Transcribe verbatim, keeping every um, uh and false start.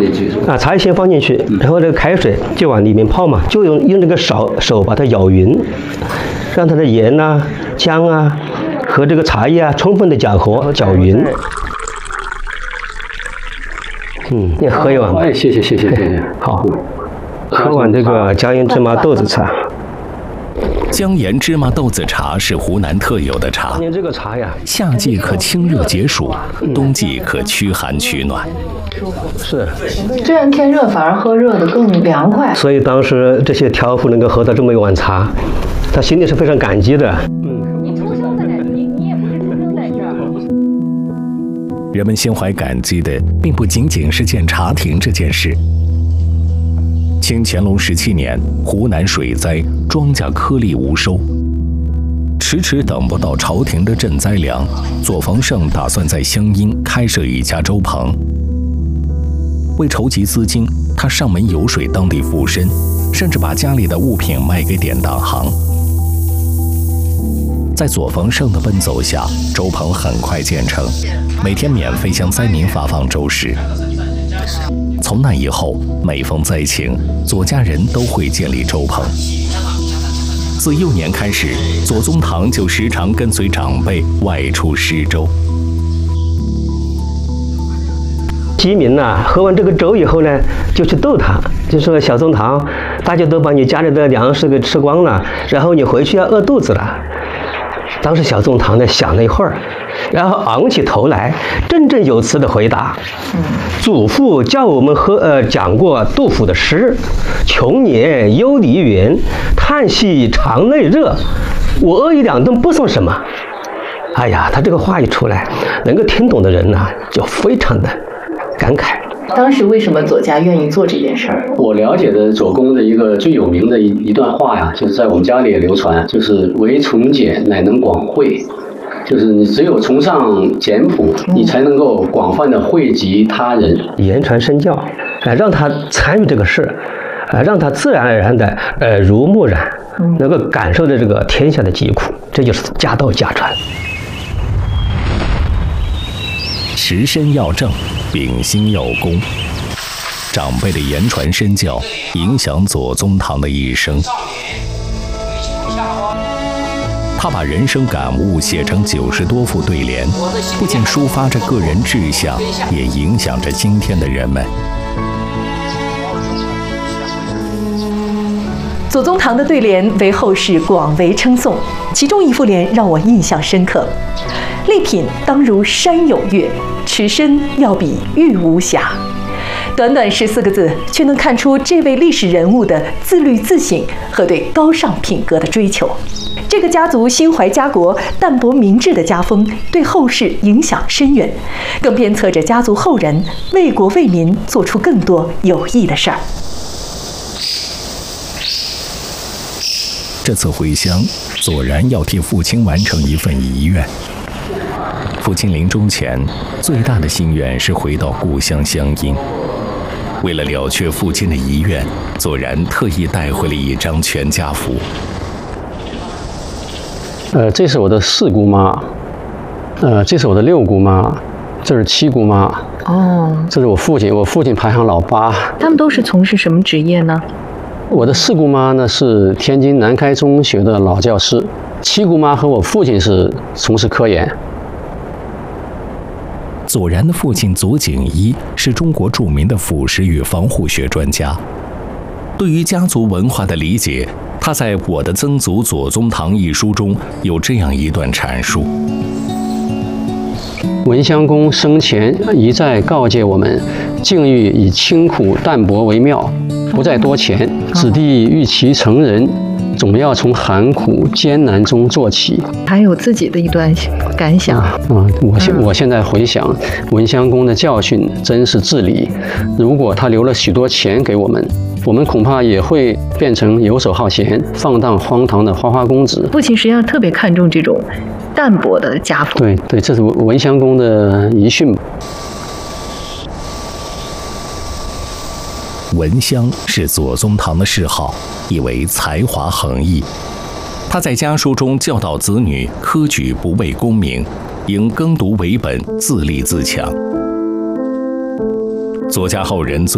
进去是吧？ 啊，茶叶先放进去，然后这个开水就往里面泡嘛，就用用这个手手把它舀匀，让它的盐呐、啊、姜啊和这个茶叶啊充分的搅和搅匀。嗯，你喝一碗吧。 哎，谢谢谢谢谢谢。 好，喝碗这个姜盐芝麻豆子茶。 姜盐芝麻豆子茶是湖南特有的茶， 这个茶呀， 夏季可清热解暑，冬季可驱寒取暖。 是， 这样天热反而喝热的更凉快。 所以当时这些挑夫能够喝到这么一碗茶，他心里是非常感激的。嗯， 你出生在这，你你也不是出生在这儿。 人们心怀感激的，并不仅仅是建茶亭这件事。清乾隆十七年，湖南水灾，庄稼颗粒无收，迟迟等不到朝廷的赈灾粮，左逢盛打算在湘阴开设一家粥棚。为筹集资金，他上门游说当地富绅，甚至把家里的物品卖给典当行。在左逢盛的奔走下，粥棚很快建成，每天免费向灾民发放粥食。从那以后，每逢灾情，左家人都会建立粥棚。自幼年开始，左宗棠就时常跟随长辈外出施粥。 饥民呐，喝完这个粥以后呢，就去逗他，就说小宗棠，大家都把你家里的粮食给吃光了，然后你回去要饿肚子了。当时小宗棠呢想了一会儿，然后昂起头来，振振有词地回答：“祖父叫我们喝呃讲过杜甫的诗，穷年忧离原，叹息肠内热。我饿一两顿不算什么。”哎呀，他这个话一出来，能够听懂的人呢、啊，就非常的感慨。 当时为什么左家愿意做这件事儿？ 我了解的左公的一个最有名的一一段话呀，就是在我们家里也流传，就是唯从简乃能广惠，就是你只有崇尚简朴，你才能够广泛的惠及他人， 言传身教，呃，让他参与这个事，呃，让他自然而然的呃如目染，能够感受到这个天下的疾苦，这就是家道家传。 实身要正，秉心要公。长辈的言传身教影响左宗棠的一生。他把人生感悟写成九十多副对联，不仅抒发着个人志向，也影响着今天的人们。 左宗棠的对联为后世广为称颂，其中一副联让我印象深刻：丽品当如山有月，持身要比玉无瑕。短短十四个字，却能看出这位历史人物的自律自省和对高尚品格的追求。这个家族心怀家国、淡泊明志的家风，对后世影响深远，更鞭策着家族后人为国为民做出更多有益的事儿。 这次回乡，左然要替父亲完成一份遗愿。父亲临终前，最大的心愿是回到故乡湘阴。为了了却父亲的遗愿，左然特意带回了一张全家福。 呃，这是我的四姑妈，呃，这是我的六姑妈，这是七姑妈。 哦， 这是我父亲，我父亲排行老八。 他们都是从事什么职业呢？ 我的四姑妈呢是天津南开中学的老教师，七姑妈和我父亲是从事科研。 左然的父亲左景一是中国著名的腐蚀与防护学专家。对于家族文化的理解，他在《我的曾祖左宗棠》一书中有这样一段阐述： 文襄公生前一再告诫我们，境遇以清苦淡泊为妙，不在多钱。子弟欲其成人，总要从寒苦艰难中做起。 还有自己的一段感想啊！我现我现在回想，文襄公的教训真是至理。如果他留了许多钱给我们，我们恐怕也会变成游手好闲、放荡荒唐的花花公子。 父亲实际上特别看重这种淡泊的家风。 对对，这是文襄公的遗训。 文襄是左宗棠的谥号，意为才华横溢。他在家书中教导子女科举不为功名，应耕读为本，自立自强。左家后人